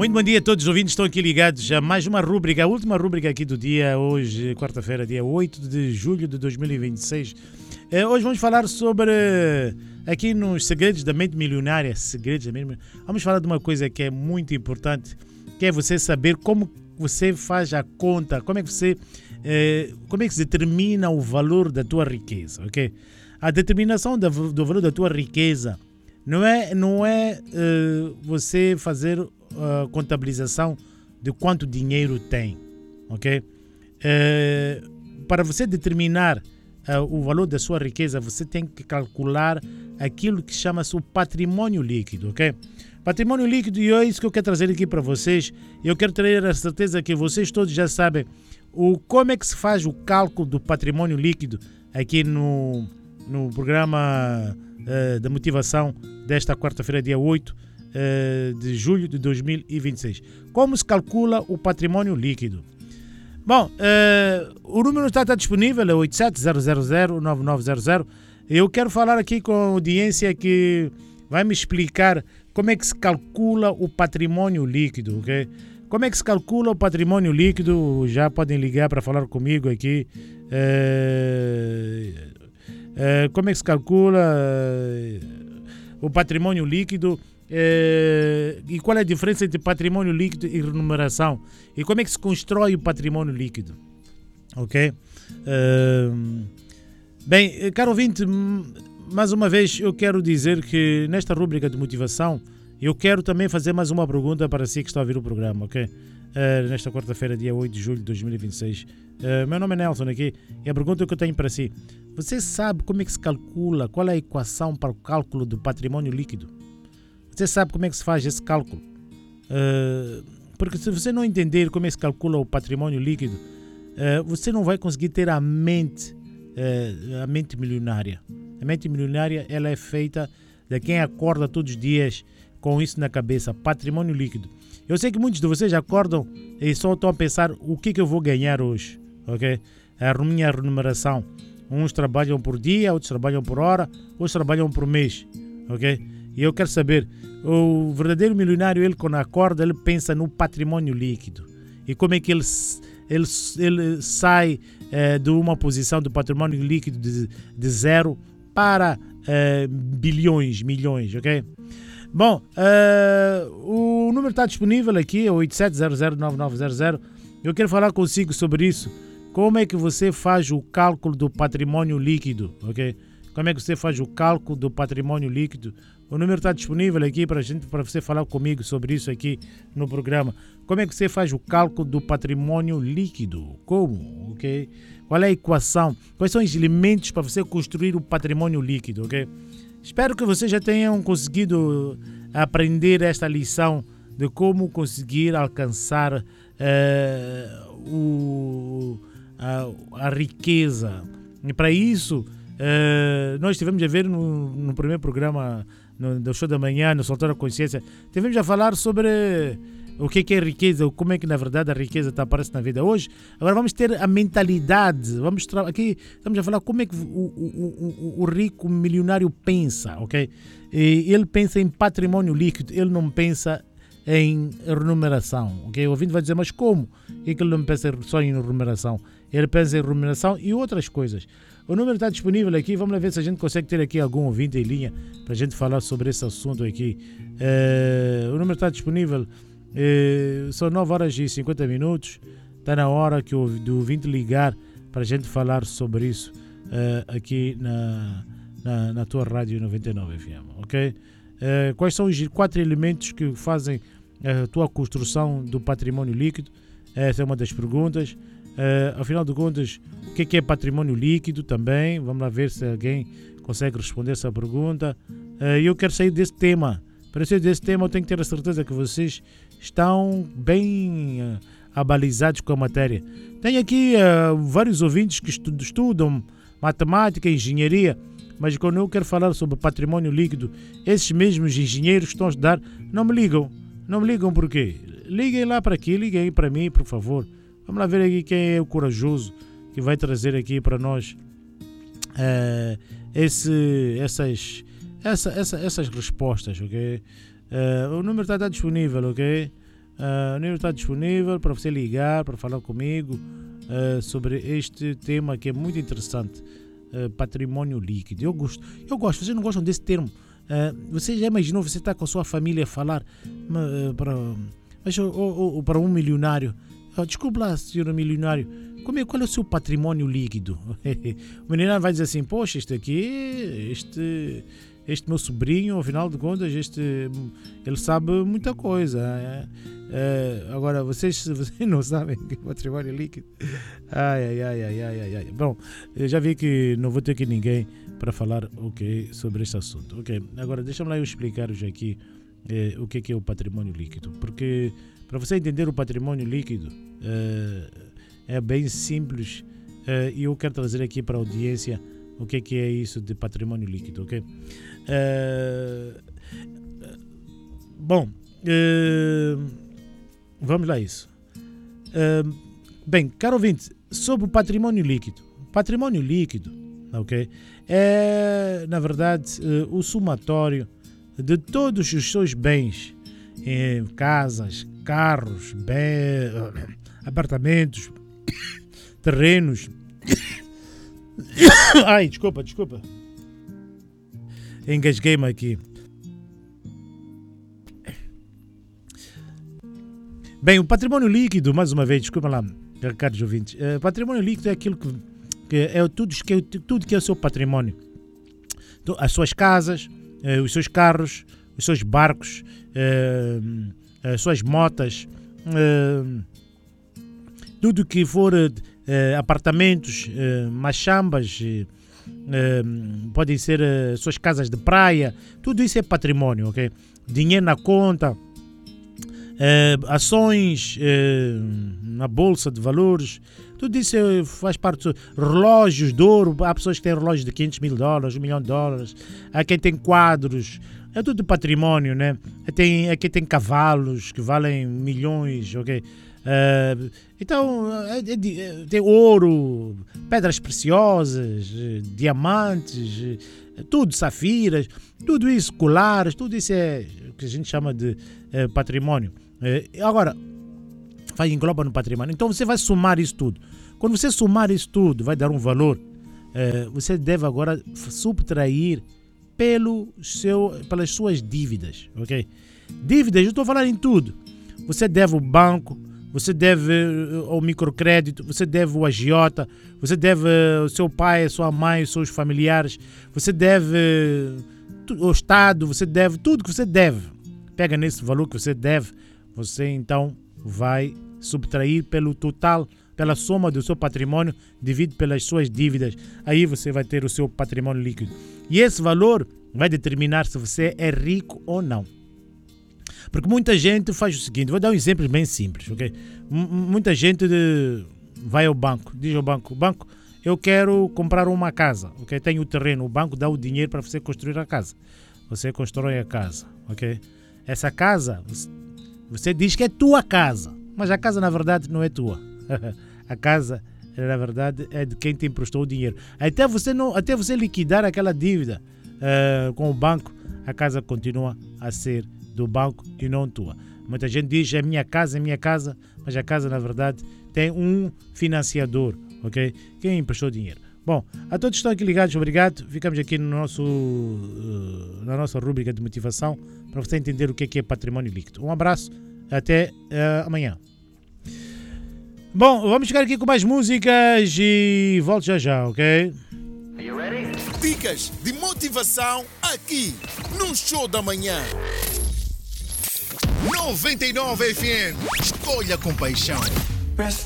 Muito bom dia a todos os ouvintes, estão aqui ligados a mais uma rúbrica, a última rúbrica aqui do dia, hoje, quarta-feira, dia 8 de julho de 2026. Hoje vamos falar sobre, aqui nos Segredos da Mente Milionária, vamos falar de uma coisa que é muito importante, que é você saber como você faz a conta, como é que se determina o valor da tua riqueza, ok? A determinação do valor da tua riqueza não é você fazer a contabilização de quanto dinheiro tem, ok? Para você determinar o valor da sua riqueza, você tem que calcular aquilo que chama-se o patrimônio líquido, ok? Patrimônio líquido, e é isso que eu quero trazer aqui para vocês. Eu quero ter a certeza que vocês todos já sabem como é que se faz o cálculo do patrimônio líquido aqui no programa da motivação desta quarta-feira, dia 8 de julho de 2026. Como se calcula o patrimônio líquido? Bom, o número está disponível, é 87-000-9900. Eu quero falar aqui com a audiência que vai me explicar como é que se calcula o patrimônio líquido, ok? Como é que se calcula o patrimônio líquido? Já podem ligar para falar comigo aqui. Como é que se calcula o patrimônio líquido? E qual é a diferença entre patrimônio líquido e remuneração? E como é que se constrói o patrimônio líquido? Ok? Bem, caro ouvinte, mais uma vez eu quero dizer que nesta rúbrica de motivação eu quero também fazer mais uma pergunta para si que está a ouvir o programa, ok? Nesta quarta-feira, dia 8 de julho de 2026. Meu nome é Nelson aqui e a pergunta que eu tenho para si: você sabe como é que se calcula, qual é a equação para o cálculo do patrimônio líquido? Você sabe como é que se faz esse cálculo? Porque se você não entender como é que se calcula o patrimônio líquido, você não vai conseguir ter a mente milionária. A mente milionária, ela é feita de quem acorda todos os dias com isso na cabeça, patrimônio líquido. Eu sei que muitos de vocês acordam e só estão a pensar o que eu vou ganhar hoje, ok? A minha remuneração. Uns trabalham por dia, outros trabalham por hora, outros trabalham por mês, ok? E eu quero saber, o verdadeiro milionário, ele quando acorda, ele pensa no patrimônio líquido. E como é que ele sai de uma posição do patrimônio líquido de zero para bilhões, milhões, ok? Bom, o número está disponível aqui, é 87009900. Eu quero falar consigo sobre isso. Como é que você faz o cálculo do patrimônio líquido, ok? Como é que você faz o cálculo do patrimônio líquido? O número está disponível aqui para você falar comigo sobre isso aqui no programa. Como é que você faz o cálculo do patrimônio líquido? Como? Ok? Qual é a equação? Quais são os elementos para você construir o patrimônio líquido? Ok? Espero que vocês já tenham conseguido aprender esta lição de como conseguir alcançar a riqueza. E para isso, nós tivemos a ver no primeiro programa do Show da Manhã, no Soltar a Consciência, tivemos a falar sobre o que é riqueza, como é que na verdade a riqueza aparece na vida hoje. Agora vamos ter a mentalidade, aqui estamos a falar como é que o rico milionário pensa, ok? E ele pensa em patrimônio líquido, ele não pensa em remuneração, ok? O ouvinte vai dizer, mas como? É que ele não pensa só em remuneração? Ele pensa em remuneração e outras coisas. O número está disponível aqui, vamos lá ver se a gente consegue ter aqui algum ouvinte em linha para a gente falar sobre esse assunto aqui. O número está disponível, são 9 horas e 50 minutos, está na hora do ouvinte ligar para a gente falar sobre isso aqui na tua rádio 99 FM, ok? Quais são os 4 elementos que fazem a tua construção do patrimônio líquido? Essa é uma das perguntas. Afinal de contas, o que é patrimônio líquido também? Vamos lá ver se alguém consegue responder essa pergunta. Eu quero sair desse tema. Para sair desse tema, eu tenho que ter a certeza que vocês estão bem abalizados com a matéria. Tenho aqui vários ouvintes que estudam matemática e engenharia, mas quando eu quero falar sobre patrimônio líquido, esses mesmos engenheiros que estão a estudar não me ligam. Não me ligam por quê? Liguem lá para aqui, liguem aí para mim, por favor. Vamos lá ver aqui quem é o corajoso que vai trazer aqui para nós essas respostas, ok? O número está disponível, ok? O número está disponível para você ligar, para falar comigo sobre este tema que é muito interessante. Patrimônio líquido. Eu gosto. Vocês não gostam desse termo? Você já imaginou você estar com a sua família a falar para um milionário? Desculpa lá, senhor milionário, qual é o seu patrimônio líquido? O milionário vai dizer assim: poxa, este meu sobrinho, ao final de contas, ele sabe muita coisa. Agora, vocês não sabem que é patrimônio líquido. Ai. Bom, eu já vi que não vou ter aqui ninguém para falar sobre este assunto. Agora deixa-me lá eu explicar-vos aqui o que é o patrimônio líquido. Porque para você entender o patrimônio líquido é bem simples e eu quero trazer aqui para a audiência o que é isso de patrimônio líquido, ok? Bom, vamos lá a isso. Bem, caro ouvinte, sobre o patrimônio líquido. Patrimônio líquido, ok? É, na verdade, o somatório de todos os seus bens, casas, carros, apartamentos, terrenos. Ai, desculpa. Engasguei-me aqui. Bem, o patrimônio líquido, mais uma vez, desculpa lá, caros ouvintes. Patrimônio líquido é aquilo que é tudo que é o seu patrimônio. Então, as suas casas, os seus carros, os seus barcos, as suas motas, tudo que for apartamentos, machambas, podem ser suas casas de praia, tudo isso é patrimônio, ok? Dinheiro na conta, ações na bolsa de valores, tudo isso faz parte. Relógios de ouro, há pessoas que têm relógios de $500 mil, $1 milhão, há quem tem quadros, é tudo patrimônio, né? Há quem tem cavalos que valem milhões, ok? Então tem ouro, pedras preciosas, diamantes, tudo, safiras, tudo isso, colares, tudo isso é o que a gente chama de patrimônio. Agora, engloba no patrimônio. Então você vai somar isso tudo. Quando você somar isso tudo, vai dar um valor. Você deve agora subtrair pelas suas dívidas, ok? Dívidas, eu estou falando em tudo. Você deve o banco, você deve ao microcrédito, você deve o agiota, você deve o seu pai, a sua mãe, os seus familiares, você deve o Estado, você deve tudo que você deve. Pega nesse valor que você deve, você então vai subtrair pelo total, pela soma do seu patrimônio, divide pelas suas dívidas. Aí você vai ter o seu patrimônio líquido. E esse valor vai determinar se você é rico ou não. Porque muita gente faz o seguinte, vou dar um exemplo bem simples, ok? Muita gente vai ao banco, diz ao banco, eu quero comprar uma casa, ok? Tenho o terreno, o banco dá o dinheiro para você construir a casa. Você constrói a casa, ok? Essa casa, você diz que é tua casa, mas a casa na verdade não é tua. A casa, na verdade, é de quem te emprestou o dinheiro. Até você liquidar aquela dívida com o banco, a casa continua a ser do banco e não tua. Muita gente diz é minha casa, mas a casa na verdade tem um financiador, ok? Quem emprestou dinheiro. Bom, a todos que estão aqui ligados, obrigado. Ficamos aqui na nossa rúbrica de motivação para você entender o que é patrimônio líquido. Um abraço, até amanhã. Bom, vamos chegar aqui com mais músicas e volto já, ok? Dicas de motivação aqui no Show da Manhã. 99 FM. Escolha com paixão.